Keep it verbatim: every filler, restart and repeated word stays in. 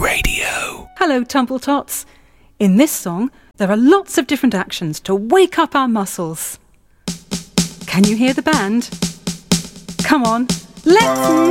Radio. Hello, Tumble-tots. In this song, there are lots of different actions to wake up our muscles. Can you hear the band? Come on, let's